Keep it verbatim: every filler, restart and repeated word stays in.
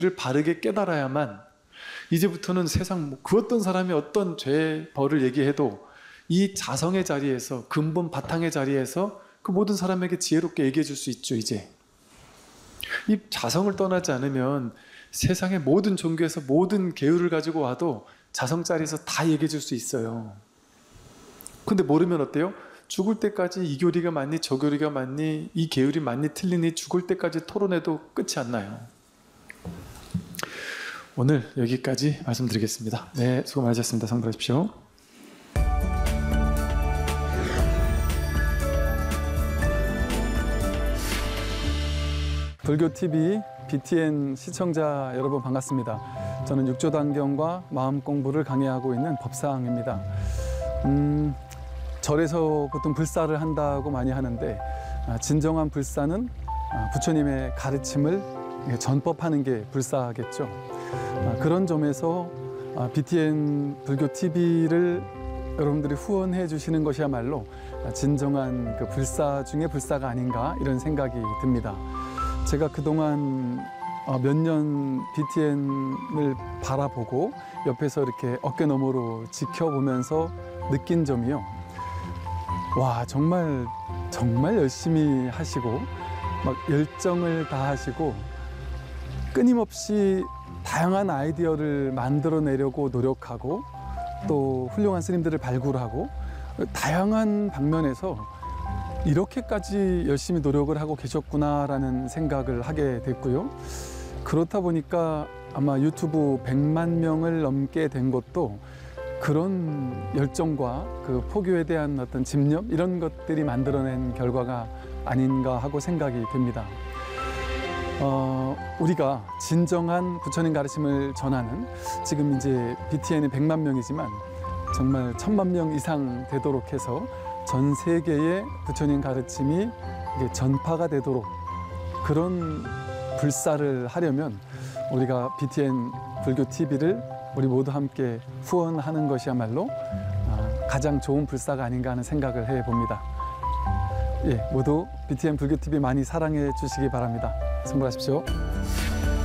바르게 깨달아야만 이제부터는 세상 그 어떤 사람이 어떤 죄 벌을 얘기해도 이 자성의 자리에서, 근본 바탕의 자리에서 그 모든 사람에게 지혜롭게 얘기해 줄 수 있죠. 이제 이 자성을 떠나지 않으면 세상의 모든 종교에서 모든 계율을 가지고 와도 자성 자리에서 다 얘기해 줄 수 있어요. 근데 모르면 어때요? 죽을 때까지 이 교리가 맞니 저 교리가 맞니 이 계율이 맞니 틀리니 죽을 때까지 토론해도 끝이 안 나요. 오늘 여기까지 말씀드리겠습니다. 네, 수고 많으셨습니다. 상담하십시오. 불교티비 비티엔 시청자 여러분 반갑습니다. 저는 육조단경과 마음공부를 강의하고 있는 법상입니다. 음, 절에서 보통 불사를 한다고 많이 하는데 진정한 불사는 부처님의 가르침을 전법하는 게 불사겠죠. 그런 점에서 비티엔 불교티비를 여러분들이 후원해 주시는 것이야말로 진정한 그 불사 중에 불사가 아닌가 이런 생각이 듭니다. 제가 그동안 몇 년 비티엔을 바라보고 옆에서 이렇게 어깨너머로 지켜보면서 느낀 점이요. 와, 정말 정말 열심히 하시고 막 열정을 다하시고 끊임없이 다양한 아이디어를 만들어내려고 노력하고 또 훌륭한 스님들을 발굴하고 다양한 방면에서 이렇게까지 열심히 노력을 하고 계셨구나라는 생각을 하게 됐고요. 그렇다 보니까 아마 유튜브 백만 명을 넘게 된 것도 그런 열정과 그 포교에 대한 어떤 집념 이런 것들이 만들어낸 결과가 아닌가 하고 생각이 듭니다. 어, 우리가 진정한 부처님 가르침을 전하는 지금 이제 비티엔이 백만 명이지만 정말 천만 명 이상 되도록 해서 전 세계의 부처님 가르침이 전파가 되도록 그런 불사를 하려면 우리가 비티엔 불교티비를 우리 모두 함께 후원하는 것이야말로 가장 좋은 불사가 아닌가 하는 생각을 해봅니다. 예, 모두 비티엔 불교티비 많이 사랑해 주시기 바랍니다. 성불하십시오.